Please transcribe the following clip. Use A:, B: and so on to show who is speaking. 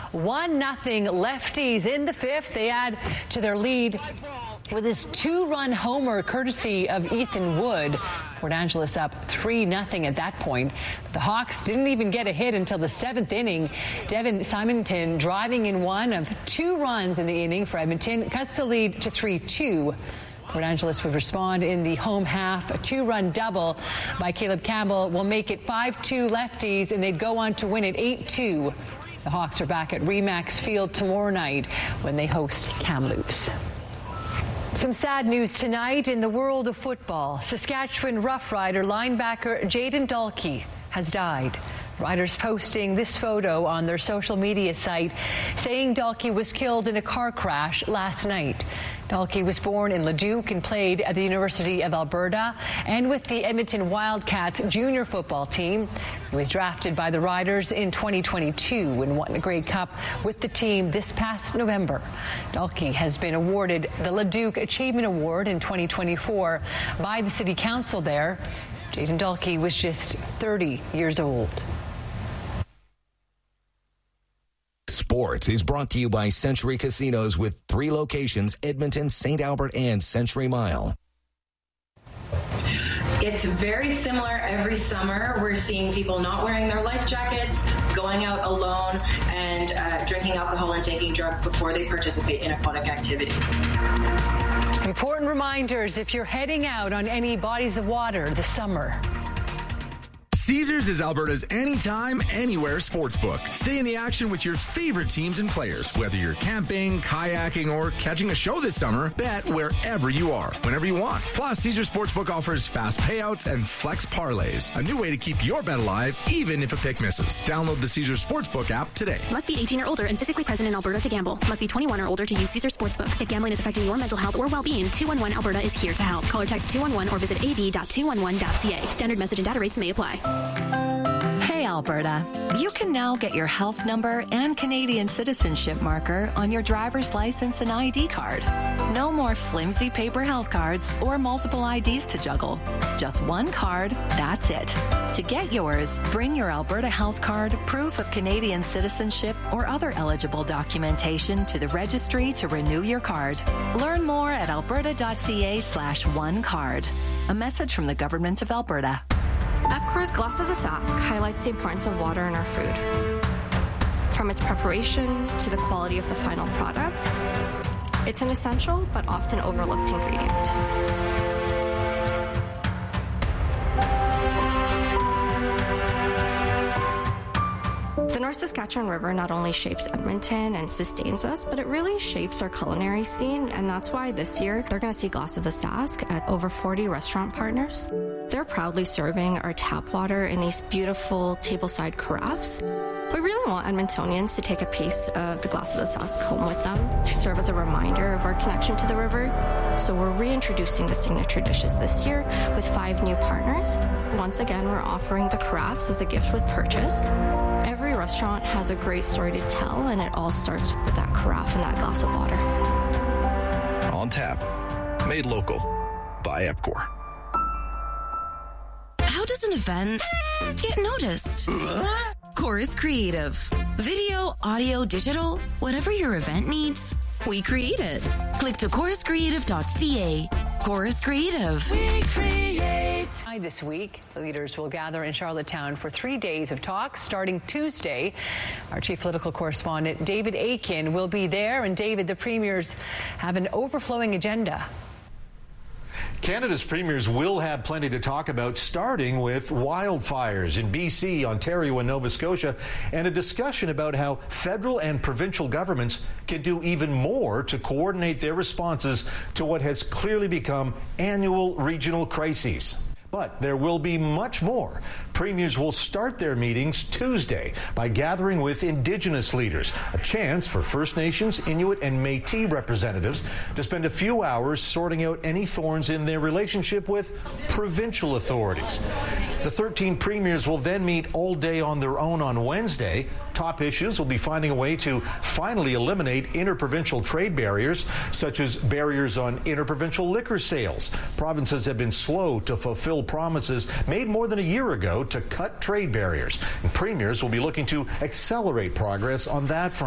A: 1-0 Lefties in the fifth. They add to their lead with his 2-run homer courtesy of Ethan Wood. Port Angeles up 3-0 at that point. The Hawks didn't even get a hit until the 7th inning. Devin Simonton driving in one of 2 runs in the inning for Edmonton cuts the lead to 3-2. Port Angeles would respond in the home half. A 2-run double by Caleb Campbell will make it 5-2 Lefties, and they'd go on to win it 8-2. The Hawks are back at Remax Field tomorrow night when they host Kamloops. Some sad news tonight in the world of football. Saskatchewan Rough Rider linebacker Jayden Dalkey has died. Riders posting this photo on their social media site saying Dalkey was killed in a car crash last night. Dalkey was born in Leduc and played at the University of Alberta and with the Edmonton Wildcats junior football team. He was drafted by the Riders in 2022 and won a Grey Cup with the team this past November. Dalkey has been awarded the Leduc Achievement Award in 2024 by the City Council there. Jayden Dalkey was just 30 years old.
B: Sports is brought to you by Century Casinos with 3 locations, Edmonton, St. Albert, and Century Mile.
C: It's very similar every summer. We're seeing people not wearing their life jackets, going out alone, and drinking alcohol and taking drugs before they participate in aquatic activity.
A: Important reminders if you're heading out on any bodies of water this summer.
D: Caesars is Alberta's anytime, anywhere sportsbook. Stay in the action with your favorite teams and players. Whether you're camping, kayaking, or catching a show this summer, bet wherever you are, whenever you want. Plus, Caesars Sportsbook offers fast payouts and flex parlays. A new way to keep your bet alive, even if a pick misses. Download the Caesars Sportsbook app today.
E: Must be 18 or older and physically present in Alberta to gamble. Must be 21 or older to use Caesars Sportsbook. If gambling is affecting your mental health or well-being, 211 Alberta is here to help. Call or text 211 or visit ab.211.ca. Standard message and data rates may apply.
F: Hey Alberta, you can now get your health number and Canadian citizenship marker on your driver's license and ID card. No more flimsy paper health cards or multiple IDs to juggle. Just one card, that's it. To get yours, bring your Alberta health card, proof of Canadian citizenship, or other eligible documentation to the registry to renew your card. Learn more at alberta.ca/onecard. A message from the Government of Alberta.
G: Epcor's Glass of the Sask highlights the importance of water in our food. From its preparation to the quality of the final product, it's an essential but often overlooked ingredient. The North Saskatchewan River not only shapes Edmonton and sustains us, but it really shapes our culinary scene, and that's why this year they're going to see Glass of the Sask at over 40 restaurant partners. They're proudly serving our tap water in these beautiful tableside carafes. We really want Edmontonians to take a piece of the Glass of the Sask home with them to serve as a reminder of our connection to the river. So we're reintroducing the signature dishes this year with 5 new partners. Once again, we're offering the carafes as a gift with purchase. Every restaurant has a great story to tell, and it all starts with that carafe and that glass of water.
B: On tap, made local by Epcor.
H: How does an event get noticed? Chorus Creative. Video, audio, digital, whatever your event needs, we create it. Click to choruscreative.ca. Chorus Creative. We create.
A: This week, the leaders will gather in Charlottetown for 3 days of talks starting Tuesday. Our chief political correspondent, David Akin, will be there. And David, the premiers have an overflowing agenda.
I: Canada's premiers will have plenty to talk about, starting with wildfires in BC, Ontario, and Nova Scotia, and a discussion about how federal and provincial governments can do even more to coordinate their responses to what has clearly become annual regional crises. But there will be much more. Premiers will start their meetings Tuesday by gathering with Indigenous leaders, a chance for First Nations, Inuit, and Métis representatives to spend a few hours sorting out any thorns in their relationship with provincial authorities. The 13 premiers will then meet all day on their own on Wednesday. Top issues will be finding a way to finally eliminate interprovincial trade barriers, such as barriers on interprovincial liquor sales. Provinces have been slow to fulfill promises made more than a year ago to cut trade barriers. And premiers will be looking to accelerate progress on that front.